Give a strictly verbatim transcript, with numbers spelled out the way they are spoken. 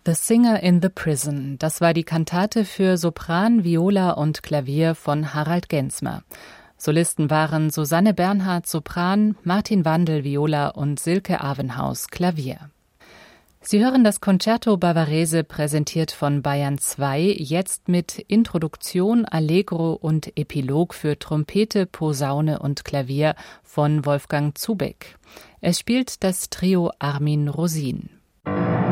The Singer in the Prison, das war die Kantate für Sopran, Viola und Klavier von Harald Gensmer. Solisten waren Susanne Bernhard, Sopran, Martin Wandel, Viola und Silke Avenhaus, Klavier. Sie hören das Concerto Bavarese, präsentiert von Bayern zwei, jetzt mit Introduktion, Allegro und Epilog für Trompete, Posaune und Klavier von Wolfgang Zubeck. Es spielt das Trio Armin Rosin.